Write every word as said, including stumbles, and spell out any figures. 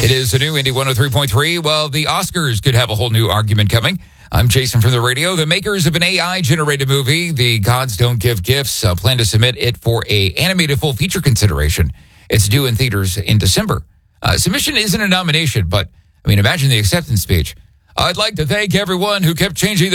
It is a new Indy one oh three point three. Well, the Oscars could have a whole new argument coming. I'm Jason from the radio. The makers of an A I-generated movie, The Gods Don't Give Gifts, uh, plan to submit it for a animated full feature consideration. It's due in theaters in December. Uh, submission isn't a nomination, but, I mean, imagine the acceptance speech. I'd like to thank everyone who kept changing the